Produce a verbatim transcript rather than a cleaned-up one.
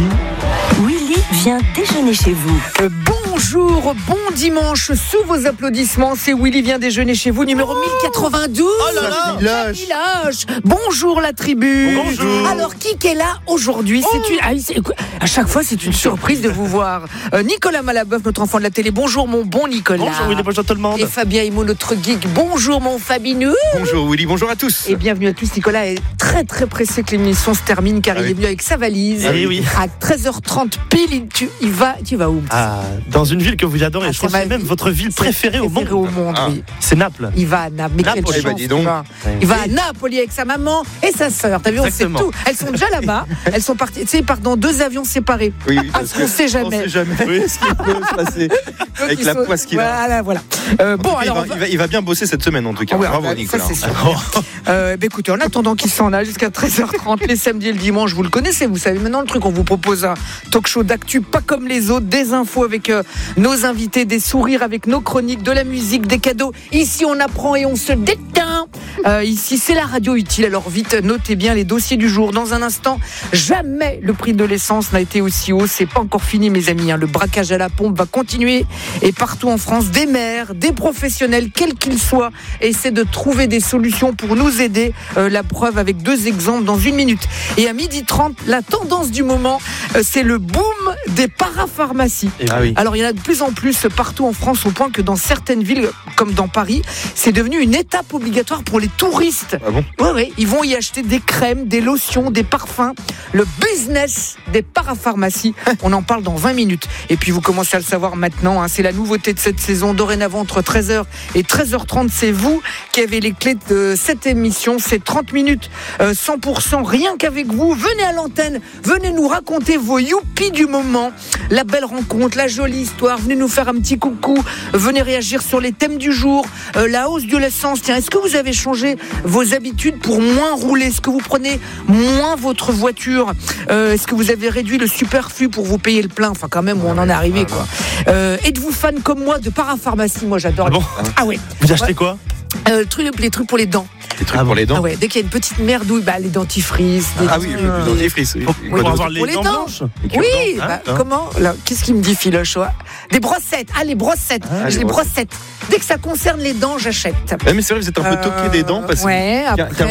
Willy vient déjeuner chez vous. Euh, bonjour, bon dimanche, sous vos applaudissements, c'est Willy vient déjeuner chez vous, numéro mille quatre-vingt-douze. Oh là là, village. village. Bonjour la tribu. Bonjour. Alors, qui est là aujourd'hui? Oh. C'est une... ah, c'est... À chaque fois, c'est une surprise de vous voir. Euh, Nicolas Malabeuf, notre enfant de la télé. Bonjour mon bon Nicolas. Bonjour Willy, bonjour tout le monde. Et Fabien Himo, notre geek. Bonjour mon Fabineux. Bonjour Willy, bonjour à tous. Et bienvenue à tous. Nicolas est très très pressé que l'émission se termine car Ah il oui. est venu avec sa valise. Ah oui, oui. À treize heures trente pile, il, tu, il va, tu vas où? Ah, dans une ville que vous adorez, Ah, je crois que c'est c'est ma même votre ville préférée au monde. Préférée au monde, Ah. oui. C'est Naples. Il va à Naples. Mais quelle Naples, chance, bah, dis donc. il va. Il va à Naples avec sa maman et sa sœur. T'as vu, on sait Exactement. tout. Elles sont déjà là-bas. Elles sont parties. Tu sais, ils partent dans deux avions séparés. Oui, oui, Parce qu'on sait jamais. On sait jamais ce qui peut se passer Donc, avec ils la sont- poisse qu'il a. Voilà, voilà. Euh, bon, En tout cas, alors. il, on va, va- il, va, il va bien bosser cette semaine en tout cas. Ah ouais, Bravo ça, Nicolas. c'est sûr. Euh, bah, écoutez, en attendant qu'il s'en aille jusqu'à treize heures trente, les samedis et le dimanche, vous le connaissez, vous savez maintenant le truc, on vous propose un talk show d'actu pas comme les autres, des infos avec euh, nos invités, des sourires avec nos chroniques, de la musique, des cadeaux. Ici, on apprend et on se détend. Euh, ici, c'est la radio utile, alors vite, notez bien les dossiers du jour. Dans un instant, jamais le prix de l'essence n'a été aussi haut. C'est pas encore fini, mes amis, hein. Le braquage à la pompe va continuer et partout en France, des maires, des professionnels, quels qu'ils soient, essaient de trouver des solutions pour nous aider. Euh, la preuve avec deux exemples dans une minute. Et à midi trente, la tendance du moment, euh, c'est le boom des parapharmacies. Ah oui. Alors il y en a de plus en plus partout en France, au point que dans certaines villes, comme dans Paris, c'est devenu une étape obligatoire pour les touristes. Ah bon? Oui, oui, ils vont y acheter des crèmes, des lotions, des parfums. Le business des parapharmacies, on en parle dans vingt minutes. Et puis vous commencez à le savoir maintenant, hein, c'est la nouveauté de cette saison. Dorénavant, entre treize heures et treize heures trente, c'est vous qui avez les clés de cette émission. C'est trente minutes, euh, cent pour cent rien qu'avec vous. Venez à l'antenne, venez nous raconter vos youpies du moment, la belle rencontre, la jolie histoire. Venez nous faire un petit coucou, venez réagir sur les thèmes du jour, euh, la hausse de l'essence. Tiens, est-ce que vous avez changé vos habitudes pour moins rouler? Est-ce que vous prenez moins votre voiture? euh, Est-ce que vous avez réduit le superflu pour vous payer le plein? Enfin, quand même, on en est arrivé, quoi. Euh, êtes-vous fan comme moi de parapharmacie? Moi, j'adore. Ah bon? Ah ouais. Vous achetez quoi? Euh, le truc, les trucs pour les dents. Des trucs Ah pour bon. les dents. Ah ouais, dès qu'il y a une petite merdouille, bah, les dentifrices. Des Ah oui, trucs, le euh, dentifrice. Oui. Pour, Quoi pour d'autre? avoir les Pour les dents dents. blanches. Oui, Hein, bah, hein. comment là, qu'est-ce qu'il me dit, Philoche? Des brossettes. Ah, les brossettes. Ah, J'ai les les brossettes. Dès que ça concerne les dents, j'achète. Ouais, mais c'est vrai, vous êtes un peu toqué des dents parce Ouais, qu'il y a- après, qu'il y a